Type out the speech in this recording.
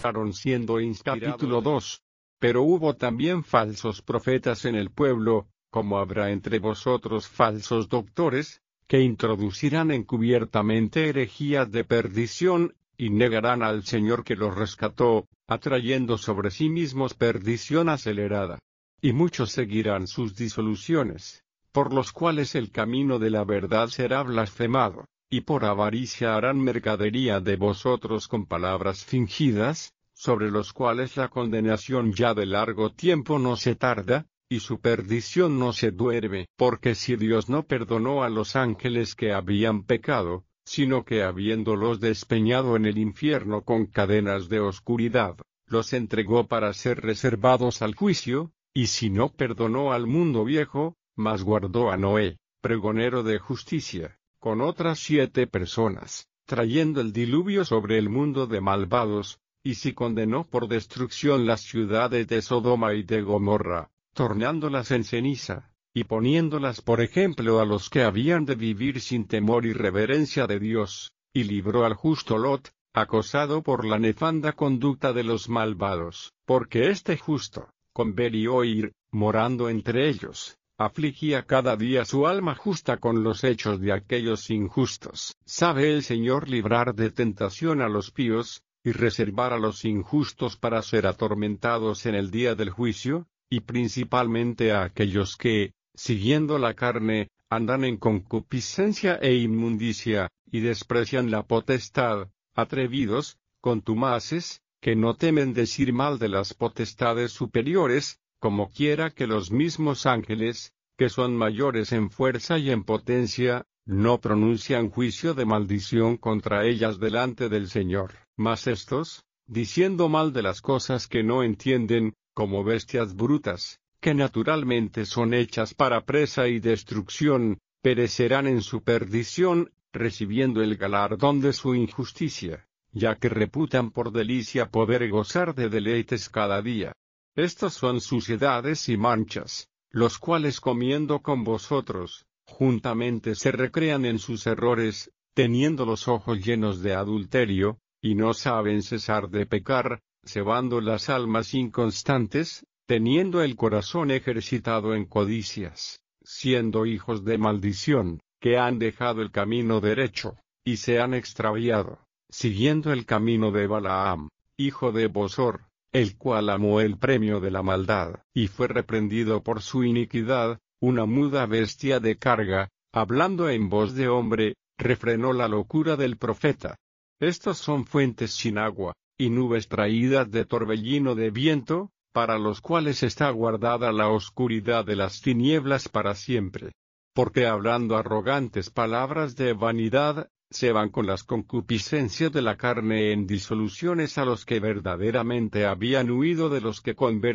siendo Capítulo 2. Pero hubo también falsos profetas en el pueblo, como habrá entre vosotros falsos doctores, que introducirán encubiertamente herejías de perdición, y negarán al Señor que los rescató, atrayendo sobre sí mismos perdición acelerada. Y muchos seguirán sus disoluciones, por los cuales el camino de la verdad será blasfemado, y por avaricia harán mercadería de vosotros con palabras fingidas, sobre los cuales la condenación ya de largo tiempo no se tarda, y su perdición no se duerme. Porque si Dios no perdonó a los ángeles que habían pecado, sino que habiéndolos despeñado en el infierno con cadenas de oscuridad, los entregó para ser reservados al juicio, y si no perdonó al mundo viejo, mas guardó a Noé, pregonero de justicia, con otras 7 personas, trayendo el diluvio sobre el mundo de malvados, y si condenó por destrucción las ciudades de Sodoma y de Gomorra, tornándolas en ceniza, y poniéndolas por ejemplo a los que habían de vivir sin temor y reverencia de Dios, y libró al justo Lot, acosado por la nefanda conducta de los malvados, porque este justo, con ver y oír, morando entre ellos, afligía cada día su alma justa con los hechos de aquellos injustos. ¿Sabe el Señor librar de tentación a los píos, y reservar a los injustos para ser atormentados en el día del juicio? Y principalmente a aquellos que, siguiendo la carne, andan en concupiscencia e inmundicia, y desprecian la potestad, atrevidos, contumaces, que no temen decir mal de las potestades superiores, como quiera que los mismos ángeles, que son mayores en fuerza y en potencia, no pronuncian juicio de maldición contra ellas delante del Señor. Mas estos, diciendo mal de las cosas que no entienden, como bestias brutas, que naturalmente son hechas para presa y destrucción, perecerán en su perdición, recibiendo el galardón de su injusticia, ya que reputan por delicia poder gozar de deleites cada día. Estos son suciedades y manchas, los cuales comiendo con vosotros, juntamente se recrean en sus errores, teniendo los ojos llenos de adulterio, y no saben cesar de pecar, cebando las almas inconstantes, teniendo el corazón ejercitado en codicias, siendo hijos de maldición, que han dejado el camino derecho, y se han extraviado, siguiendo el camino de Balaam, hijo de Bosor, el cual amó el premio de la maldad, y fue reprendido por su iniquidad, una muda bestia de carga, hablando en voz de hombre, refrenó la locura del profeta. Estos son fuentes sin agua, y nubes traídas de torbellino de viento, para los cuales está guardada la oscuridad de las tinieblas para siempre. Porque hablando arrogantes palabras de vanidad, se van con las concupiscencias de la carne en disoluciones a los que verdaderamente habían huido de los que con